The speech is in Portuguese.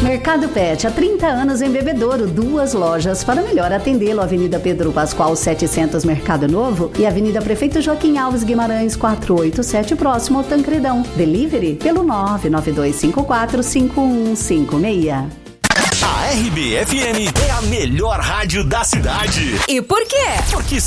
Mercado Pet, há 30 anos em Bebedouro, 2 lojas para melhor atendê-lo. Avenida Pedro Pascoal 700, Mercado Novo, e Avenida Prefeito Joaquim Alves Guimarães 487, próximo ao Tancredão. Delivery pelo 992545156. A RBFM é a melhor rádio da cidade. E por quê? Porque